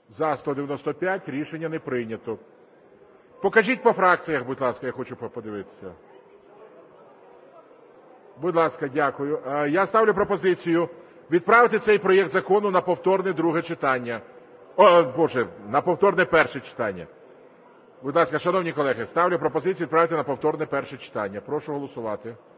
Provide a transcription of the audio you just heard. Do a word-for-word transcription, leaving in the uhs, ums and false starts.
За – сто дев'яносто п'ять. Рішення не прийнято. Покажіть по фракціях, будь ласка, я хочу подивитися. Будь ласка, дякую. Я ставлю пропозицію відправити цей проєкт закону на повторне друге читання. О, Боже, на повторне перше читання. Будь ласка, шановні колеги, ставлю пропозицію відправити на повторне перше читання. Прошу голосувати.